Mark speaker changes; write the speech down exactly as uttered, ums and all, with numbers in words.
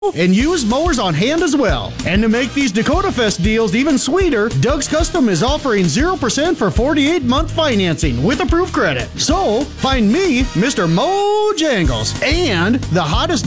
Speaker 1: and used mowers on hand as well. And to make these Dakota Fest deals even sweeter, Doug's Custom is offering zero percent for forty-eight month financing with approved credit. So, find me, Mister Mojangles, and the hottest